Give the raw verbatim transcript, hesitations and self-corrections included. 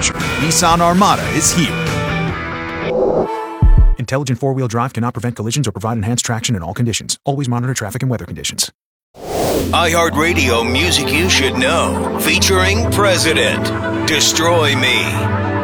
future. Nissan Armada is here. Intelligent four-wheel drive cannot prevent collisions or provide enhanced traction in all conditions. Always monitor traffic and weather conditions. iHeartRadio music you should know. Featuring President. Destroy Me.